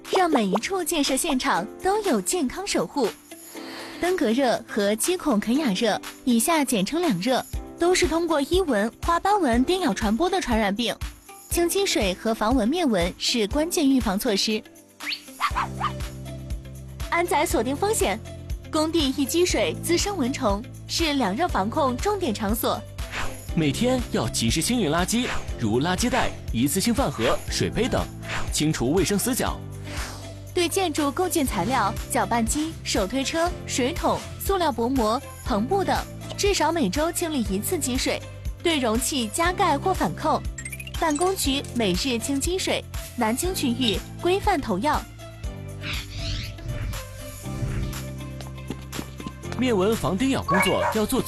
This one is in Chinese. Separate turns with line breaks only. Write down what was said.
让每一处建设现场都有健康守护。登革热和鸡孔肯雅热，以下简称两热，都是通过伊蚊、花斑蚊叮咬传播的传染病。清积水和防蚊灭蚊是关键预防措施。安宰锁定风险，工地一积水滋生蚊虫，是两热防控重点场所。
每天要及时清运垃圾，如垃圾袋、一次性饭盒、水杯等，清除卫生死角。
对建筑构件材料、搅拌机、手推车、水桶、塑料薄膜、篷布等，至少每周清理1次积水。对容器加盖或反扣。办公区每日清积水，南京区域规范投药。
灭蚊防叮咬工作要做